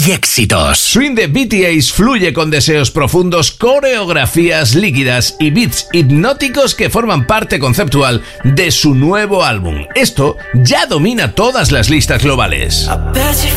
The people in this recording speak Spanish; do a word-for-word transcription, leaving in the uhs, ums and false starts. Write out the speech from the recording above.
y éxitos. Swing de B T S fluye con deseos profundos, coreografías líquidas y beats hipnóticos que forman parte conceptual de su nuevo álbum. Esto ya domina todas las listas globales.